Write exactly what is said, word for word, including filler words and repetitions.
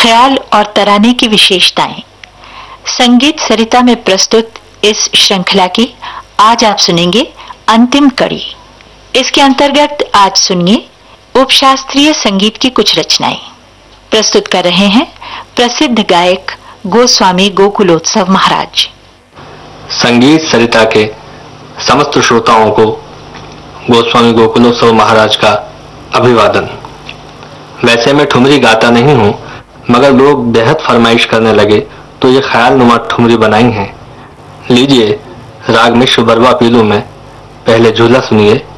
ख्याल और तराने की विशेषताएं। संगीत सरिता में प्रस्तुत इस श्रृंखला की आज आप सुनेंगे अंतिम कड़ी। इसके अंतर्गत आज सुनिए उपशास्त्रीय संगीत की कुछ रचनाएं। प्रस्तुत कर रहे हैं प्रसिद्ध गायक गोस्वामी गोकुलोत्सव महाराज। संगीत सरिता के समस्त श्रोताओं को गोस्वामी गोकुलोत्सव महाराज का अभिवादन। वैसे मैं ठुमरी गाता नहीं हूँ, मगर लोग बेहद फरमाइश करने लगे तो ये ख्याल नुमा ठुमरी बनाई है। लीजिए राग मिश्र बरवा पीलू में पहले झूला सुनिए।